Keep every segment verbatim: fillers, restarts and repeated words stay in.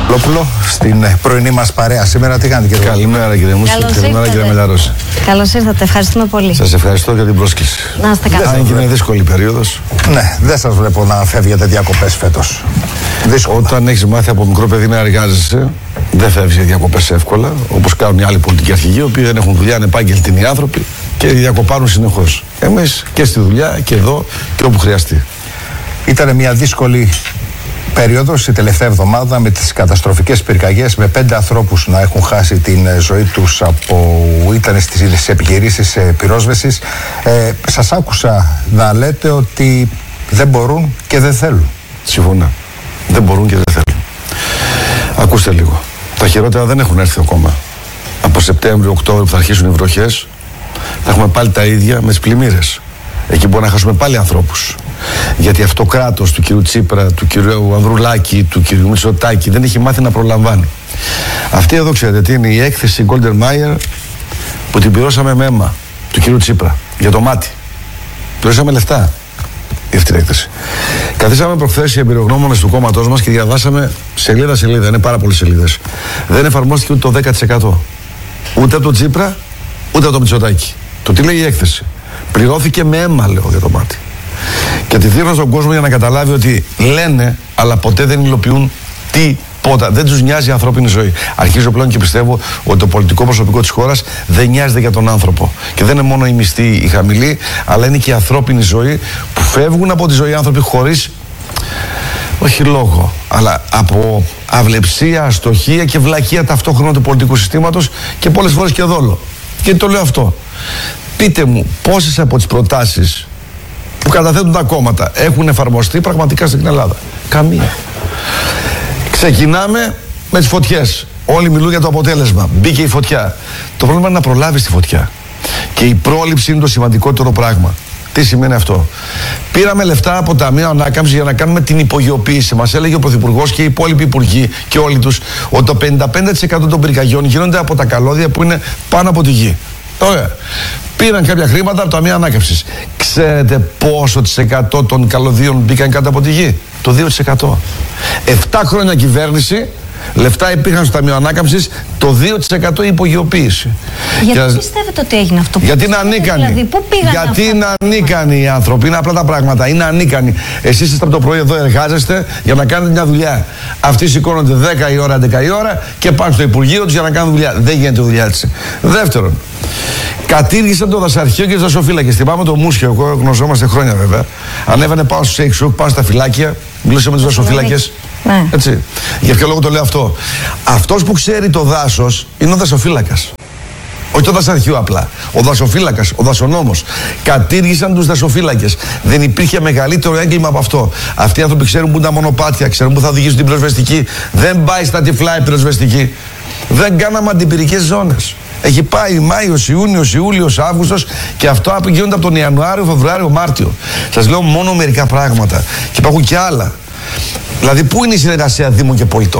Λόπουλο, στην πρωινή μας παρέα σήμερα. Τι κάνετε, κύριε? Καλημέρα, κύριε Μούσου. Καλημέρα, κύριε Μελαρόση. Καλώς ήρθατε, ευχαριστούμε πολύ. Σας ευχαριστώ για την πρόσκληση. Να είστε καλά. Αν και είναι δύσκολη περίοδος. Ναι, δεν σας βλέπω να φεύγετε διακοπές φέτος. Δύσκολα. Όταν έχεις μάθει από μικρό παιδί να εργάζεσαι, δεν φεύγεις για διακοπές εύκολα. Όπως κάνουν οι άλλοι πολιτικοί αρχηγοί, οι οποίοι δεν έχουν δουλειά, είναι επάγγελτοι άνθρωποι και διακοπάρουν συνεχώς. Εμείς και στη δουλειά και εδώ και όπου χρειαστεί. Ήταν μια δύσκολη περίοδος η τελευταία εβδομάδα με τις καταστροφικές πυρκαγιές, με πέντε ανθρώπους να έχουν χάσει την ζωή τους από ήταν στις επιχειρήσεις πυρόσβεσης. Ε, σας άκουσα να λέτε ότι δεν μπορούν και δεν θέλουν. Συμφωνώ. Δεν μπορούν και δεν θέλουν. Ακούστε λίγο. Τα χειρότερα δεν έχουν έρθει ακόμα. Από Σεπτέμβριο, Οκτώβριο που θα αρχίσουν οι βροχές, θα έχουμε πάλι τα ίδια με τις πλημμύρες. Εκεί μπορεί να χάσουμε πάλι ανθρώπους. Γιατί αυτό το κράτος του κυρίου Τσίπρα, του κυρίου Ανδρουλάκη, του κυρίου Μητσοτάκη δεν έχει μάθει να προλαμβάνει. Αυτή εδώ, ξέρετε τι είναι, η έκθεση Golden Mayer που την πληρώσαμε με αίμα του κυρίου Τσίπρα για το μάτι. Πληρώσαμε λεφτά για αυτή την έκθεση. Καθίσαμε προχθές οι εμπειρογνώμονες του κόμματός μας και διαβάσαμε σελίδα-σελίδα. Είναι πάρα πολλές σελίδες. Δεν εφαρμόστηκε ούτε το δέκα τοις εκατό. Ούτε από τον Τσίπρα, ούτε από τον Μητσοτάκη. Το τι λέει η έκθεση. Πληρώθηκε με αίμα, λέω, για το μάτι. Και τη δίνω στον κόσμο για να καταλάβει ότι λένε, αλλά ποτέ δεν υλοποιούν τίποτα. Δεν τους νοιάζει η ανθρώπινη ζωή. Αρχίζω πλέον και πιστεύω ότι το πολιτικό προσωπικό της χώρας δεν νοιάζεται για τον άνθρωπο. Και δεν είναι μόνο η μισθή η χαμηλή, αλλά είναι και η ανθρώπινη ζωή που φεύγουν από τη ζωή άνθρωποι χωρίς, όχι λόγο, αλλά από αυλεψία, αστοχία και βλακεία ταυτόχρονα του πολιτικού συστήματος και πολλές φορές και δόλο. Και το λέω αυτό. Πείτε μου πόσες από τις προτάσεις που καταθέτουν τα κόμματα έχουν εφαρμοστεί πραγματικά στην Ελλάδα? Καμία. Ξεκινάμε με τις φωτιές. Όλοι μιλούν για το αποτέλεσμα. Μπήκε η φωτιά. Το πρόβλημα είναι να προλάβεις τη φωτιά. Και η πρόληψη είναι το σημαντικότερο πράγμα. Τι σημαίνει αυτό? Πήραμε λεφτά από Ταμείο Ανάκαμψης για να κάνουμε την υπογειοποίηση. Μας έλεγε ο Πρωθυπουργός και οι υπόλοιποι υπουργοί και όλοι τους ότι το πενήντα πέντε τοις εκατό των πυρκαγιών γίνονται από τα καλώδια που είναι πάνω από τη γη. Ωραία. Πήραν κάποια χρήματα από το Ταμείο Ανάκαμψης. Ξέρετε πόσο της εκατό των καλωδίων μπήκαν κάτω από τη γη? Το δύο τοις εκατό. Εφτά χρόνια κυβέρνηση, λεφτά υπήρχαν στο Ταμείο Ανάκαμψης, το δύο τοις εκατό υπογειοποίηση. Γιατί και... πιστεύετε ότι έγινε αυτό? Γιατί είναι ανίκανοι. Δηλαδή, πού πήγαν Γιατί αυτά είναι ανίκανοι οι άνθρωποι. Είναι απλά τα πράγματα. Είναι ανίκανοι. Εσείς είστε από το πρωί εδώ, εργάζεστε για να κάνετε μια δουλειά. Αυτοί σηκώνονται δέκα η ώρα, έντεκα η ώρα και πάνε στο Υπουργείο τους για να κάνουν δουλειά. Δεν γίνεται δουλειά έτσι. Δεύτερον, κατήργησαν το δασαρχείο και τους δασοφύλακες. Θυμάμαι το Μούσιο, εγώ γνωριζόμαστε χρόνια βέβαια. Ανέβανε πάνω στο Σέιξουκ, πάνω στα φυλάκια, μιλούσε με τους δασοφύλακες. Ναι. Έτσι. Για ποιο λόγο το λέω αυτό? Αυτός που ξέρει το δάσος είναι ο δασοφύλακας. Όχι το δασαρχείο απλά. Ο δασοφύλακας, ο δασονόμος. Κατήργησαν τους δασοφύλακες. Δεν υπήρχε μεγαλύτερο έγκλημα από αυτό. Αυτοί οι άνθρωποι ξέρουν που είναι τα μονοπάτια, ξέρουν που θα οδηγήσουν την πυροσβεστική. Δεν πάει στα τυφλά η πυροσβεστική. Δεν κάναμε αντιπυρικές ζώνες. Έχει πάει Μάιος, Ιούνιος, Ιούλιος, Αύγουστος και αυτό γίνονται από τον Ιανουάριο, Φεβρουάριο, Μάρτιο. Σας λέω μόνο μερικά πράγματα. Και υπάρχουν και άλλα. Δηλαδή, πού είναι η συνεργασία Δήμων και πολιτών?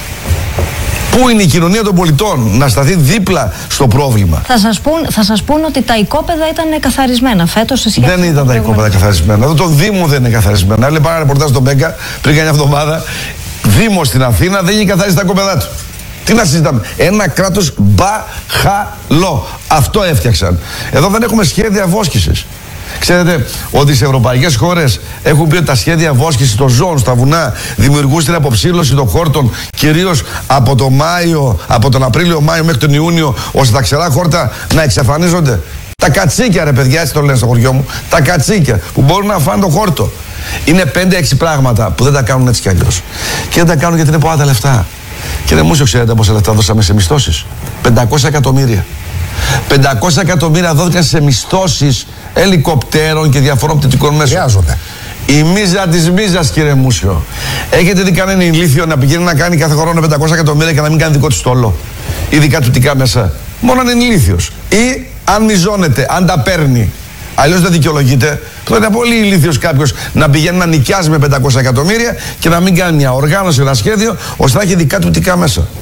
Πού είναι η κοινωνία των πολιτών να σταθεί δίπλα στο πρόβλημα? Θα σας πούν, θα σας πούν ότι τα οικόπεδα ήταν καθαρισμένα φέτος σε σχέση. Δεν ήταν τα οικόπεδα καθαρισμένα. Εδώ το Δήμο δεν είναι καθαρισμένα. Έλεγε ένα ρεπορτάζ στον Μπέγκα πριν μια εβδομάδα. Δήμο στην Αθήνα δεν έχει καθαρίσει τα οικόπεδά του. Τι να συζητάμε? Ένα κράτος μπαχαλό. Αυτό έφτιαξαν. Εδώ δεν έχουμε σχέδια βόσκησης. Ξέρετε ότι σε ευρωπαϊκές χώρες έχουν πει ότι τα σχέδια βόσκησης των ζώων στα βουνά δημιουργούν την αποψήλωση των χόρτων, κυρίως από τον Μάιο, από τον Απρίλιο-Μάιο μέχρι τον Ιούνιο, ώστε τα ξερά χόρτα να εξαφανίζονται. Τα κατσίκια, ρε παιδιά, έτσι το λένε στο χωριό μου. Τα κατσίκια που μπορούν να φάνε τον χόρτο. Είναι πέντε έξι πράγματα που δεν τα κάνουν έτσι κι αλλιώς. Και δεν τα κάνουν γιατί είναι πολλά τα λεφτά. Κύριε Μούσιο, ξέρετε πόσα λεφτά δώσαμε σε μισθώσεις? πεντακόσια εκατομμύρια. πεντακόσια εκατομμύρια δόθηκαν σε μισθώσεις ελικοπτέρων και διαφορών πτυτικών μέσων. Χρειάζονται. Η μίζα της μίζας, κύριε Μούσιο. Έχετε δει κανένα ηλίθιο να πηγαίνει να κάνει κάθε χρόνο πεντακόσια εκατομμύρια και να μην κάνει δικό του στόλο? Ή δικά του τικά μέσα? Μόνο αν είναι ηλίθιος. Ή αν μιζώνεται, αν τα παίρνει. Αλλιώς δεν δικαιολογείται. Θα είναι πολύ ηλίθιος κάποιος να πηγαίνει να νοικιάζει με πεντακόσια εκατομμύρια και να μην κάνει μια οργάνωση, ένα σχέδιο, ώστε να έχει δικά του τικά μέσα.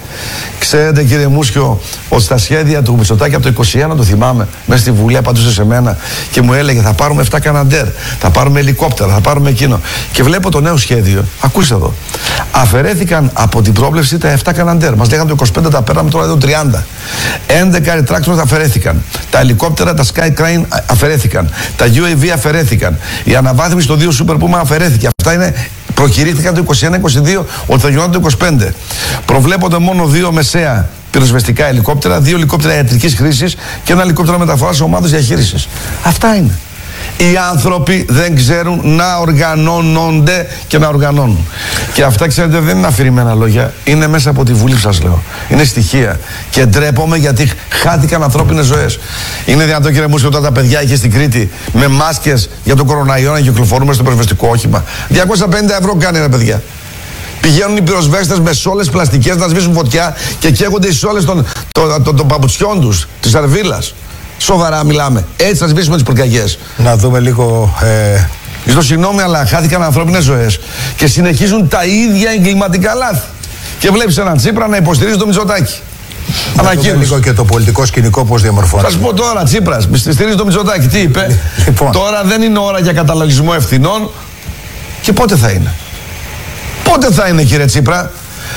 Ξέρετε, κύριε Μούσιο, ότι στα σχέδια του Μητσοτάκη από το είκοσι ένα, το θυμάμαι, μέσα στη Βουλή απαντούσε σε μένα και μου έλεγε θα πάρουμε επτά Καναντέρ, θα πάρουμε ελικόπτερα, θα πάρουμε εκείνο. Και βλέπω το νέο σχέδιο, ακούστε εδώ. Αφαιρέθηκαν από την πρόβλεψη τα επτά Καναντέρ. Μας λέγανε το είκοσι πέντε τα παίρναμε, τώρα εδώ τριάντα. έντεκα τράκτορες αφαιρέθηκαν. Τα ελικόπτερα, τα Sky Crane αφαιρέθηκαν. Τα γιου έι βι αφαιρέθηκαν. Η αναβάθμιση των δύο Super Puma αφαιρέθηκε. Αυτά είναι. Προκηρύχθηκαν το είκοσι ένα είκοσι δύο ότι θα γινόταν το είκοσι πέντε. Προβλέπονται μόνο δύο μεσαία πυροσβεστικά ελικόπτερα, δύο ελικόπτερα ιατρικής χρήσης και ένα ελικόπτερο μεταφοράς ομάδας διαχείρισης. Αυτά είναι. Οι άνθρωποι δεν ξέρουν να οργανώνονται και να οργανώνουν. Και αυτά, ξέρετε, δεν είναι αφηρημένα λόγια. Είναι μέσα από τη Βουλή που σας λέω. Είναι στοιχεία. Και ντρέπομαι γιατί χάθηκαν ανθρώπινες ζωές. Είναι δυνατόν, κύριε Μούσιο, όταν τα παιδιά είχε στην Κρήτη με μάσκες για τον κοροναϊό να κυκλοφορούμε στο πυροσβεστικό όχημα? διακόσια πενήντα ευρώ κάνει, ρε παιδιά. Πηγαίνουν οι πυροσβέστες με σόλες πλαστικές να σβήσουν φωτιά και καίγονται οι σόλες των, των, των, των παπουτσιών τους, της αρβίλας. Σοβαρά μιλάμε. Έτσι θα σβήσουμε τις πυρκαγιές. Να δούμε λίγο. Ε... Στο συγγνώμη, αλλά χάθηκαν ανθρώπινες ζωές και συνεχίζουν τα ίδια εγκληματικά λάθη. Και βλέπεις έναν Τσίπρα να υποστηρίζει το Μητσοτάκη. Να δούμε λίγο και το πολιτικό σκηνικό πώς διαμορφώνεται. Θα σου πω τώρα, Τσίπρας στηρίζει το Μητσοτάκη. Τι είπε? Λοιπόν. Τώρα δεν είναι ώρα για καταλογισμό ευθυνών. Και πότε θα είναι? Πότε θα είναι, κύριε Τσίπρα?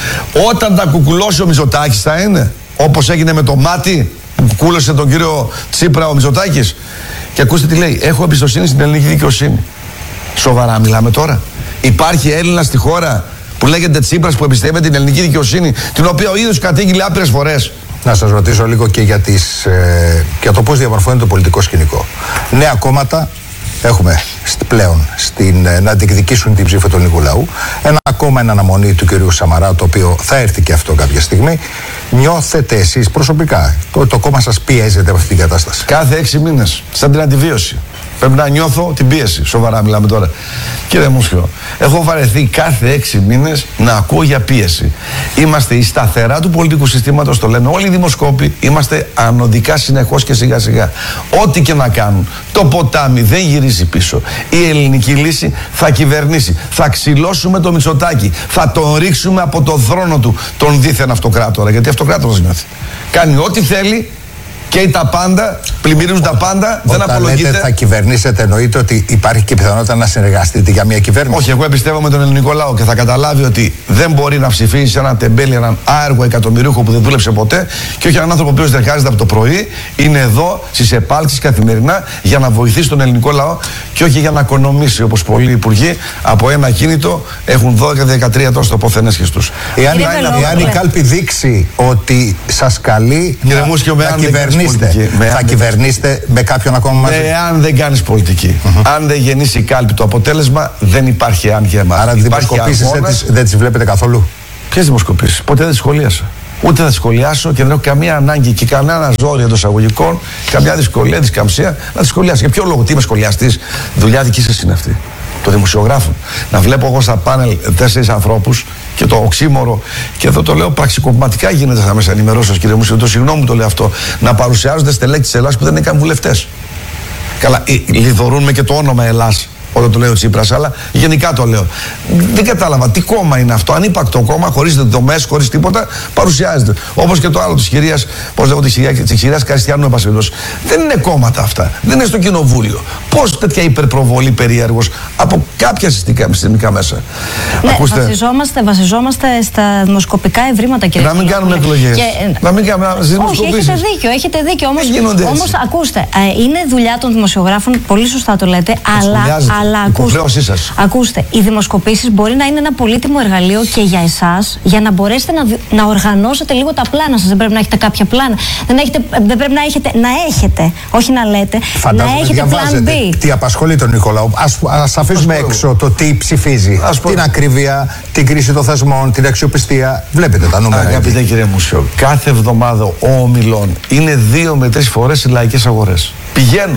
Όταν τα κουκουλώσει ο Μητσοτάκης θα είναι? Όπως έγινε με το μάτι που κουκούλωσε τον κύριο Τσίπρα ο Μητσοτάκης. Και ακούστε τι λέει: έχω εμπιστοσύνη στην ελληνική δικαιοσύνη. Σοβαρά μιλάμε τώρα? Υπάρχει Έλληνας στη χώρα που λέγεται Τσίπρας που εμπιστεύεται την ελληνική δικαιοσύνη, την οποία ο ίδιος κατήγγειλε άπειρες φορές? Να σας ρωτήσω λίγο και για, τις, ε, για το πώς διαμορφώνεται το πολιτικό σκηνικό. Νέα κόμματα έχουμε πλέον στην, ε, να διεκδικήσουν την ψήφο του ελληνικού λαού. Ένα κόμμα εν αναμονή του κυρίου Σαμαρά, το οποίο θα έρθει και αυτό κάποια στιγμή. Νιώθετε εσείς προσωπικά, το, το κόμμα σας πιέζεται από αυτή την κατάσταση? Κάθε έξι μήνες, σαν την αντιβίωση. Πρέπει να νιώθω την πίεση. Σοβαρά μιλάμε τώρα. Κύριε Μούσιο, έχω βαρεθεί κάθε έξι μήνες να ακούω για πίεση. Είμαστε η σταθερά του πολιτικού συστήματος, το λένε όλοι οι δημοσκόποι. Είμαστε ανωδικά συνεχώς και σιγά σιγά. Ό,τι και να κάνουν, το ποτάμι δεν γυρίζει πίσω. Η ελληνική λύση θα κυβερνήσει. Θα ξυλώσουμε το Μητσοτάκη. Θα τον ρίξουμε από το θρόνο του τον δίθεν αυτοκράτορα. Γιατί αυτοκράτορας νιώθει. Κάνει ό,τι θέλει. Και τα πάντα, πλημμυρίζουν τα πάντα, δεν απολογείται. Όταν λέτε θα κυβερνήσετε, εννοείται ότι υπάρχει και πιθανότητα να συνεργαστείτε για μια κυβέρνηση? Όχι, εγώ εμπιστεύομαι τον ελληνικό λαό και θα καταλάβει ότι δεν μπορεί να ψηφίσει έναν τεμπέλη, έναν άεργο εκατομμυρίουχο που δεν δούλεψε ποτέ και όχι έναν άνθρωπο που εργάζεται από το πρωί, είναι εδώ στις επάλξεις καθημερινά για να βοηθήσει τον ελληνικό λαό και όχι για να οικονομήσει, όπως πολλοί υπουργοί από ένα κίνητο έχουν δώδεκα δεκατρία τόσο τοποθενέσχες τους. Εάν, εάν η κάλπη δείξει ότι σας καλεί να, να κυβερνήσετε, με θα κυβερνήσετε με κάποιον ακόμα μαζί? Ναι, αν δεν κάνεις πολιτική. Mm-hmm. Αν δεν γεννήσει η κάλπη το αποτέλεσμα, δεν υπάρχει αν και εμάς. Άρα δημοσκοπήσεις αγώνας... δεν τις βλέπετε καθόλου? Ποιες δημοσκοπήσεις? Ποτέ δεν τις σχολίασα. Ούτε θα τις σχολιάσω και δεν έχω καμία ανάγκη και κανένα ζόρι εντός εισαγωγικών, καμιά δυσκολία, δυσκαμψία να τις σχολιάσω. Για ποιο λόγο? Τι είμαι σχολιαστής? Δουλειά δική σας είναι αυτή. Το δημοσιογράφο. Να βλέπω εγώ στα πάνελ τέσσερις ανθρώπους και το οξύμορο, και εδώ το λέω πραξικοπηματικά γίνεται στα μέσα ενημερώσεως, κύριε Μούσιο, το συγγνώμη που το λέω αυτό, να παρουσιάζονται στελέχη της Ελλάδας που δεν είναι καν βουλευτές. Καλά, λιδωρούν με και το όνομα Ελλάς όταν το λέει ο Τσίπρας, αλλά γενικά το λέω. Δεν κατάλαβα τι κόμμα είναι αυτό. Ανύπαρκτο κόμμα, χωρίς δομές, χωρίς τίποτα, παρουσιάζεται. Όπως και το άλλο της κυρίας, πώς λέγω, της κυρίας Καριστιανού, επασχετός. Δεν είναι κόμματα αυτά. Δεν είναι στο κοινοβούλιο. Πώς τέτοια υπερπροβολή περίεργος από κάποια συστημικά μέσα? Ναι, Ακούστε. Βασιζόμαστε, βασιζόμαστε στα δημοσκοπικά ευρήματα, κύριε. Να μην κάνουμε εκλογές. Και... Να μην κάνουμε δημοσκοπήσεις. Όχι, έχετε δίκιο, έχετε δίκιο. Όμως, όμως ακούστε, ε, είναι δουλειά των δημοσιογράφων, πολύ σωστά το λέτε, αλλά. Αλλά ακούστε, ακούστε, οι δημοσκοπήσεις μπορεί να είναι ένα πολύτιμο εργαλείο και για εσάς, για να μπορέσετε να, να οργανώσετε λίγο τα πλάνα σας. Δεν πρέπει να έχετε κάποια πλάνα. Δεν, έχετε, δεν πρέπει να έχετε, να έχετε, όχι να λέτε, φαντάζομαι να έχετε plan B. Τι απασχολεί τον Νικόλαο? Ας, ας αφήσουμε ας έξω το τι ψηφίζει. Την ακρίβεια, την κρίση των θεσμών, την αξιοπιστία. Βλέπετε τα νούμερα. Αγαπητέ κύριε Μούσιο, κάθε εβδομάδα ο ομιλών είναι δύο με τρεις φορές στις λαϊκές αγορές. Πηγαίνω.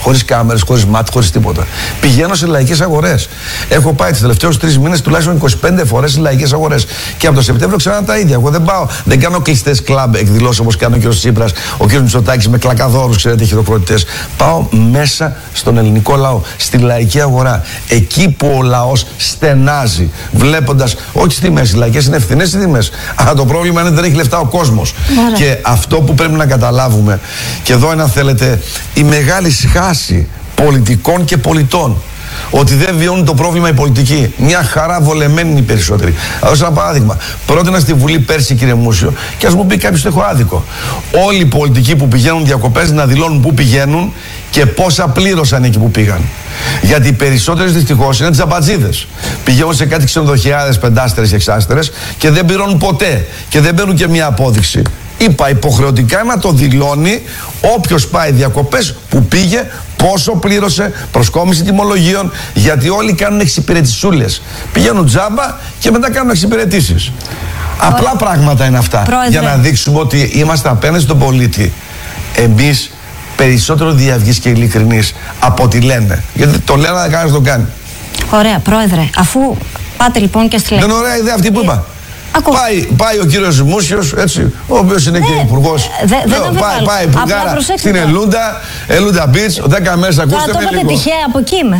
χωρίς κάμερες, χωρίς μάτ, χωρίς τίποτα. Πηγαίνω σε λαϊκές αγορές. Έχω πάει τους τελευταίους τρεις μήνες τουλάχιστον είκοσι πέντε φορές σε λαϊκές αγορές. Και από το Σεπτέμβριο ξανά τα ίδια. Εγώ δεν πάω, δεν κάνω κλειστές κλαμπ εκδηλώσεις όπως κάνει ο κ. Τσίπρας, ο κ. Μητσοτάκης με κλακαδόρους, ξέρετε, χειροκροτητές. Πάω μέσα στον ελληνικό λαό, στη λαϊκή αγορά. Εκεί που ο λαός στενάζει, βλέποντας, όχι στις τιμές, οι λαϊκές είναι ευθυνές οι τιμές. Αλλά το πρόβλημα είναι ότι δεν έχει λεφτά ο κόσμος. Και αυτό που πρέπει να καταλάβουμε, και εδώ είναι αν θέλετε η μεγάλη σχάση πολιτικών και πολιτών, ότι δεν βιώνουν το πρόβλημα οι πολιτικοί. Μια χαρά βολεμένοι είναι οι περισσότεροι. Θα δώσω ένα παράδειγμα. Πρότεινα στη Βουλή πέρσι, κύριε Μούσιο, και ας μου πει κάποιος ότι έχω άδικο. Όλοι οι πολιτικοί που πηγαίνουν διακοπές να δηλώνουν πού πηγαίνουν και πόσα πλήρωσαν εκεί που πήγαν. Γιατί οι περισσότερες δυστυχώς είναι τζαμπατζίδες. Πηγαίνουν σε κάτι ξενοδοχιάδες πεντάστερες και εξάστερες και δεν πληρώνουν ποτέ και δεν παίρνουν και μια απόδειξη. Είπα υποχρεωτικά να το δηλώνει όποιος πάει διακοπές που πήγε, πόσο πλήρωσε, προσκόμιση τιμολογίων, γιατί όλοι κάνουν εξυπηρετησούλες. Πηγαίνουν τζάμπα και μετά κάνουν εξυπηρετήσεις. Απλά πράγματα είναι αυτά. Πρόεδρε. Για να δείξουμε ότι είμαστε απέναντι στον πολίτη. Εμείς περισσότερο διαυγής και ειλικρινής από ό,τι λένε. Γιατί το λένε, αλλά κανένας το κάνει. Ωραία, Πρόεδρε. Αφού πάτε λοιπόν και στη Δεν είναι ωραία ιδέα αυτή που είπα. Πάει, πάει ο κύριος Μούσιος, έτσι, ο οποίος είναι ναι, και υπουργός. Δε, δε πάει, πάει υπουργάρα στην Ελούντα, Ελούντα Beach, δέκα μέρες ακούστε με λίγο. Τώρα το είπατε τυχαία, από εκεί είμαι.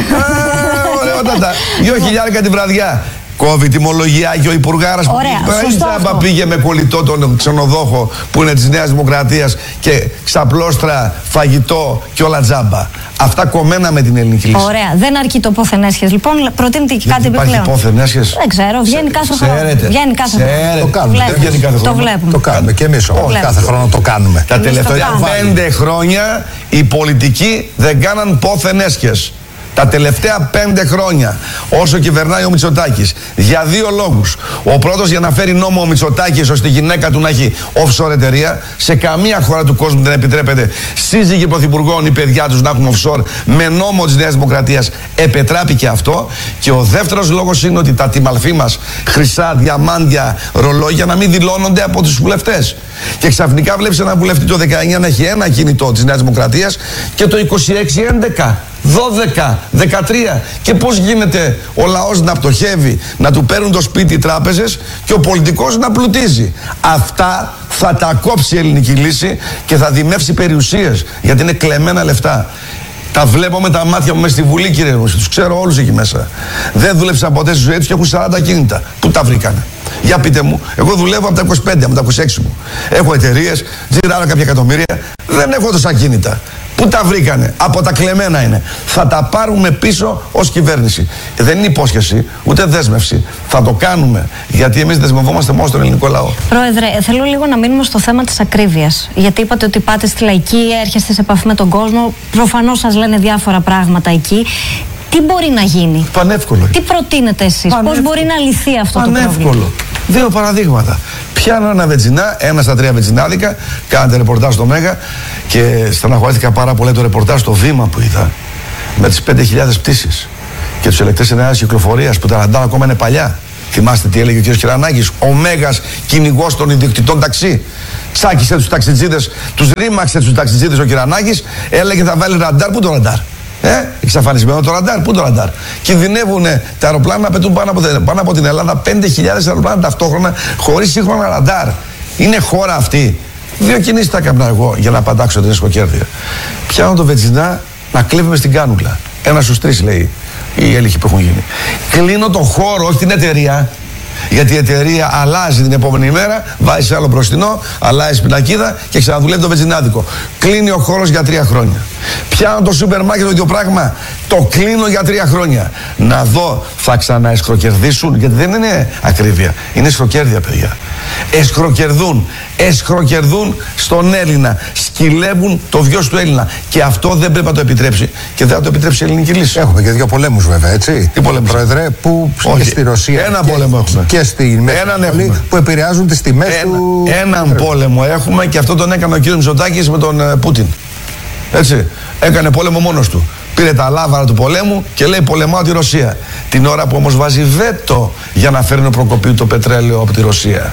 Ωραιότατα, δύο χιλιάρικα τη βραδιά. Κόβει τιμολογία και ο υπουργάρας που πήγε, πήγε με κολλητό τον ξενοδόχο που είναι της Νέας Δημοκρατίας και ξαπλώστρα, φαγητό και όλα τζάμπα. Αυτά κομμένα με την ελληνική λύση. Ωραία. Δεν αρκεί το πόθεν έσχες. Λοιπόν, προτείνετε και κάτι επιπλέον. Υπάρχει πόθεν έσχες. Δεν ξέρω. Βγαίνει κάθε χρόνο. Βγαίνει κάθε χρόνο. Το κάνουμε. Δεν βγαίνει κάθε χρόνο. Το βλέπουμε. Το κάνουμε και εμείς όμως. Κάθε χρόνο το κάνουμε. Τα τελευταία πέντε χρόνια οι πολιτικοί δεν κάναν πόθεν έσχες. Τα τελευταία πέντε χρόνια, όσο κυβερνάει ο Μητσοτάκης, για δύο λόγους. Ο πρώτος, για να φέρει νόμο ο Μητσοτάκης ώστε η γυναίκα του να έχει offshore εταιρεία. Σε καμία χώρα του κόσμου δεν επιτρέπεται σύζυγοι πρωθυπουργών ή παιδιά τους να έχουν offshore. Με νόμο της Νέας Δημοκρατίας επετράπηκε αυτό. Και ο δεύτερος λόγος είναι ότι τα τιμαλφή μας, χρυσά, διαμάντια, ρολόγια, να μην δηλώνονται από τους βουλευτές. Και ξαφνικά βλέπεις έναν βουλευτή το δεκαεννιά να έχει ένα κινητό της Νέας Δημοκρατίας και το είκοσι έξι έντεκα. δώδεκα, δεκατρία. Και πώς γίνεται ο λαός να πτωχεύει, να του παίρνουν το σπίτι οι τράπεζες και ο πολιτικός να πλουτίζει. Αυτά θα τα κόψει η ελληνική λύση και θα δημεύσει περιουσίες, γιατί είναι κλεμμένα λεφτά. Τα βλέπω με τα μάτια μου μες στη Βουλή, κύριε Ρούση. Τους ξέρω όλους εκεί μέσα. Δεν δούλεψαν ποτέ στη ζωή τους και έχουν σαράντα κίνητα. Πού τα βρήκανε? Για πείτε μου. Εγώ δουλεύω από τα είκοσι πέντε, από τα είκοσι έξι μου. Έχω εταιρείες, τζιράρω κάποια εκατομμύρια. Δεν έχω τόσα κίνητα. Πού τα βρήκανε? Από τα κλεμμένα είναι. Θα τα πάρουμε πίσω ως κυβέρνηση. Δεν είναι υπόσχεση, ούτε δέσμευση. Θα το κάνουμε. Γιατί εμείς δεσμευόμαστε μόνο στον ελληνικό λαό. Πρόεδρε, θέλω λίγο να μείνουμε στο θέμα της ακρίβειας. Γιατί είπατε ότι πάτε στη λαϊκή, έρχεστε σε επαφή με τον κόσμο. Προφανώς σας λένε διάφορα πράγματα εκεί. Τι μπορεί να γίνει? Πανεύκολο. Τι προτείνετε εσείς? Πώς μπορεί να λυθεί αυτό Πανεύκολο. το πρόβλημα? Δύο παραδείγματα. Πιάνω ένα βενζινά, ένα στα τρία βενζινάδικα, κάνατε ρεπορτάζ στο Μέγα και στεναχωρήθηκα πάρα πολύ το ρεπορτάζ στο Βήμα που είδα με τις πέντε χιλιάδες πτήσεις και τους ελεκτές ενέργειας κυκλοφορίας που τα ραντάρ ακόμα είναι παλιά. Θυμάστε τι έλεγε ο κ. Κυρανάκης, ο Μέγας κυνηγός των ιδιοκτητών ταξί. Τσάκισε τους ταξιτζίδες, τους ρήμαξε τους ταξιτζίδες ο Κυρανάκης, έλεγε θα βάλει ραντάρ. Πού το ραντάρ? Ε, εξαφανισμένο το ραντάρ. Πού το ραντάρ? Κινδυνεύουν τα αεροπλάνα να πετούν πάνω από, πάνω από την Ελλάδα πέντε χιλιάδες αεροπλάνα ταυτόχρονα χωρίς σύγχρονα ραντάρ. Είναι χώρα αυτή? Δύο κινήσεις τα έκανα εγώ για να πατάξω την εσκοκέρδεια. Πιάνω το βενζινά να κλέβουμε στην κάνουλα. Ένα στους τρεις λέει οι έλεγχοι που έχουν γίνει. Κλείνω τον χώρο, όχι την εταιρεία. Γιατί η εταιρεία αλλάζει την επόμενη μέρα, βάζει σε άλλο μπροστινό, αλλάζει πινακίδα και ξαναδουλεύει το βενζινάδικο. Κλείνει ο χώρος για τρία χρόνια. Πιάνω το σούπερ μάρκετ το ίδιο πράγμα. Το κλείνω για τρία χρόνια. Να δω, θα ξαναεσχροκερδίσουν, γιατί δεν είναι ακρίβεια. Είναι εσχροκέρδεια, παιδιά. Εσχροκερδούν. Εσχροκερδούν στον Έλληνα. Σκυλεύουν το βιός του Έλληνα. Και αυτό δεν πρέπει να το επιτρέψει. Και δεν θα το επιτρέψει η ελληνική λύση. Έχουμε και δύο πολέμους, βέβαια, έτσι. Τι πολέμους? Πρόεδρε, που και στη Ρωσία. Ένα και, πόλεμο έχουμε. Και στη Μέση που επηρεάζουν τις τιμές Ένα, του. Έναν πόλεμο έχουμε και αυτό τον έκανε ο κύριος Μητσοτάκης με τον uh, Πούτιν. Έτσι. Έκανε πόλεμο μόνος του. Πήρε τα λάβαρα του πολέμου και λέει πολεμάω τη Ρωσία. Την ώρα που όμως βάζει βέτο για να φέρνει ο Προκοπίου το πετρέλαιο από τη Ρωσία.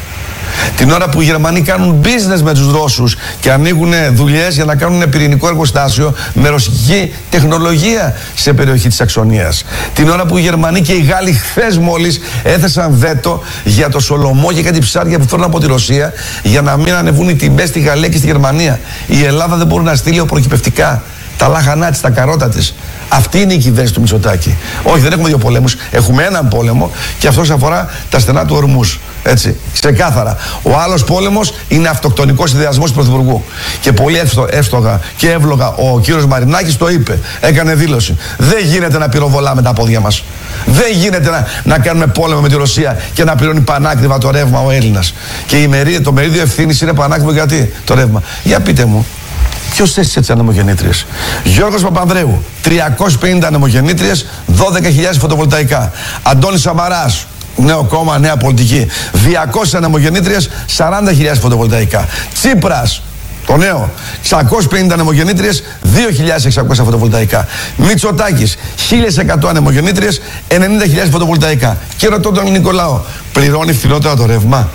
Την ώρα που οι Γερμανοί κάνουν business με τους Ρώσους και ανοίγουν δουλειές για να κάνουν πυρηνικό εργοστάσιο με ρωσική τεχνολογία σε περιοχή της Σαξονίας. Την ώρα που οι Γερμανοί και οι Γάλλοι χθες μόλις έθεσαν βέτο για το Σολομό και κάτι ψάρια που φέρνουν από τη Ρωσία για να μην ανεβούν οι τιμές στη Γαλλία και στη Γερμανία. Η Ελλάδα δεν μπορεί να στείλει προκυπευτικά. Τα λάχανά της, τα καρότα της. Αυτή είναι η κυβέρνηση του Μητσοτάκη. Όχι, δεν έχουμε δύο πολέμους. Έχουμε έναν πόλεμο και αυτός αφορά τα στενά του Ορμούς. Έτσι, ξεκάθαρα. Ο άλλος πόλεμος είναι αυτοκτονικός ιδεασμός του Πρωθυπουργού. Και πολύ εύστογα και εύλογα ο κύριος Μαρινάκης το είπε. Έκανε δήλωση. Δεν γίνεται να πυροβολάμε τα πόδια μας. Δεν γίνεται να, να κάνουμε πόλεμο με τη Ρωσία και να πληρώνει πανάκριβα το ρεύμα ο Έλληνας. Και η μερίδα, το μερίδιο ευθύνης είναι πανάκριβο γιατί το ρεύμα. Για πείτε μου. Ποιος έστησε τις ανεμογεννήτριες? Γιώργος Παπανδρέου, τριακόσιες πενήντα ανεμογεννήτριες, δώδεκα χιλιάδες φωτοβολταϊκά. Αντώνης Σαμαράς, νέο κόμμα, νέα πολιτική, διακόσιες ανεμογεννήτριες, σαράντα χιλιάδες φωτοβολταϊκά. Τσίπρας, το νέο, εξακόσιες πενήντα ανεμογεννήτριες, δύο χιλιάδες εξακόσια φωτοβολταϊκά. Μητσοτάκης, χίλια εκατό ανεμογεννήτριες, ενενήντα χιλιάδες φωτοβολταϊκά. Και ρωτώ τον ελληνικό λαό, πληρώνει φθηνότερα το ρεύμα?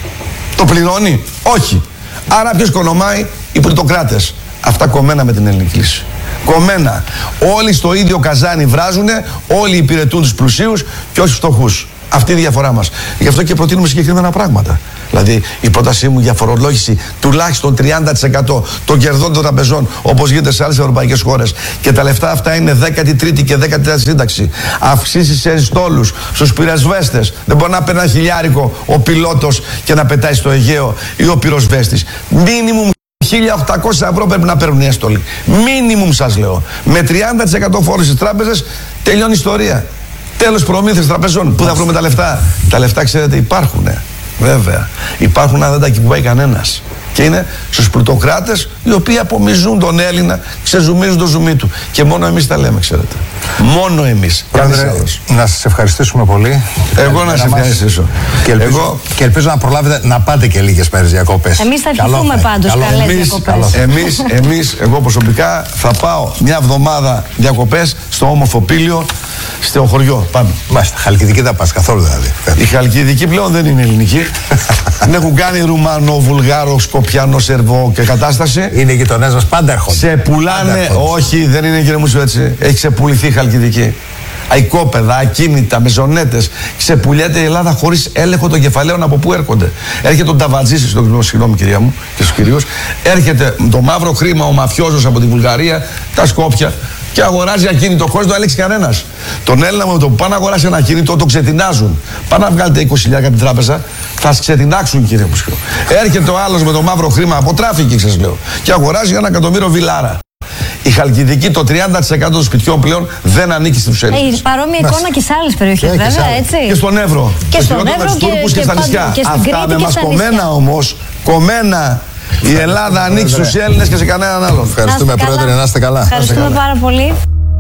Το πληρώνει? Όχι. Άρα ποιος κονομάει? Οι πλουτοκράτες. Αυτά κομμένα με την ελληνική λύση. Κομμένα. Όλοι στο ίδιο καζάνι βράζουνε, όλοι υπηρετούν τους πλουσίους και όχι τους φτωχούς. Αυτή είναι η διαφορά μας. Γι' αυτό και προτείνουμε συγκεκριμένα πράγματα. Δηλαδή η πρότασή μου για φορολόγηση τουλάχιστον τριάντα τοις εκατό των κερδών των τραπεζών, όπως γίνεται σε άλλες ευρωπαϊκές χώρες. Και τα λεφτά αυτά είναι δέκατη τρίτη και δέκατη τέταρτη σύνταξη. Αυξήσεις σε στόλους, στους πυροσβέστες. Δεν μπορεί να παίρνει ένα χιλιάρικο ο πιλότος και να πετάει στο Αιγαίο ή ο πυροσβέστης. Μίνιμουμ χίλια οκτακόσια ευρώ πρέπει να παίρνουν οι έστολοι. Μίνιμουμ σας λέω. Με τριάντα τοις εκατό φόρους στις τράπεζες τελειώνει η ιστορία. Τέλος προμήθειες τραπεζών. Πού θα βρούμε τα λεφτά? Τα λεφτά, ξέρετε, υπάρχουν. Βέβαια. Υπάρχουν, αλλά δεν τα κυβάει κανένας. Και είναι στους πλουτοκράτες οι οποίοι απομυζούν τον Έλληνα, ξεζουμίζουν το ζουμί του. Και μόνο εμείς τα λέμε, ξέρετε. Μόνο εμείς. Πρόεδρε, να σας ευχαριστήσουμε πολύ. Εγώ να σας ευχαριστήσω. Και ελπίζω, Εγώ... και ελπίζω να προλάβετε να πάτε και λίγες μέρες διακοπές. Εμείς θα ευχηθούμε πάντως καλές εμείς, διακοπές. Εμείς, εμείς, εγώ προσωπικά θα πάω μια εβδομάδα διακοπές στο όμορφο Πήλιο, στο χωριό. Πάμε. Μάλιστα, Χαλκιδική θα πας καθόλου δηλαδή? Η Χαλκιδική πλέον δεν είναι ελληνική. Την έχουν κάνει Ρουμάνο, Βουλγάρο, Σκοπιανό, Σερβό και κατάσταση. Είναι οι γειτονές μας, πάντα έρχονται. Σε πουλάνε, όχι, δεν είναι, κύριε Μουσου, έτσι. Έχει ξεπουληθεί η Χαλκιδική. Αικόπεδα, ακίνητα, μεζονέτες. Ξεπουλιέται η Ελλάδα χωρίς έλεγχο των κεφαλαίων από πού έρχονται. Έρχεται ο Νταβατζής, συγγνώμη κυρία μου και στους κυρίους, έρχεται το μαύρο χρήμα ο μαφιόζος από τη Βουλγαρία, τα Σκόπια, και αγοράζει ακίνητο χωρίς να το ελέγξει κανένας. Τον Έλληνα με το που πάνε να αγοράσει ένα ακίνητο, το ξετινάζουν. Πάνε να βγάλετε είκοσι χιλιάδες από την τράπεζα, θα σας ξετινάξουν, κύριε Μουσχό. Έρχεται ο άλλος με το μαύρο χρήμα από τράφικινγκ, σας λέω, και αγοράζει ένα εκατομμύριο βιλάρα. Η Χαλκιδική, το τριάντα τοις εκατό των σπιτιών πλέον δεν ανήκει στους Έλληνες. Έχει παρόμοια εικόνα και σε άλλες περιοχές, βέβαια, έτσι. Και στον Εύρο. Και στον Εύρο και, και, και στα νησιά. Αυτά με μας κομμένα όμως, κομμένα. Η Ελλάδα ανήκει στους Έλληνες και σε κανέναν άλλον. Ευχαριστούμε, Πρόεδρε, να είστε καλά. Ευχαριστούμε πάρα πολύ.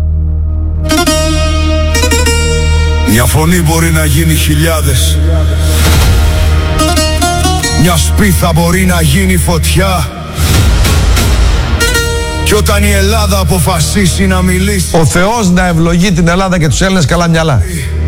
Μια φωνή μπορεί να γίνει χιλιάδες. Μια σπίθα μπορεί να γίνει φωτιά. Κι όταν η Ελλάδα αποφασίσει να μιλήσει, ο Θεός να ευλογεί την Ελλάδα και τους Έλληνες καλά μυαλά.